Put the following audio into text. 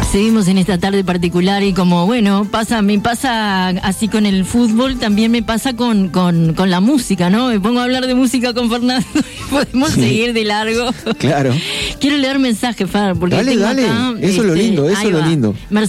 Seguimos en esta tarde particular y como, bueno, me pasa así con el fútbol, también me pasa con la música, ¿no? Me pongo a hablar de música con Fernando y podemos seguir de largo. Claro. Quiero leer mensajes, Fer, porque dale, tengo dale. acá, Eso es lo lindo, eso es lo lindo.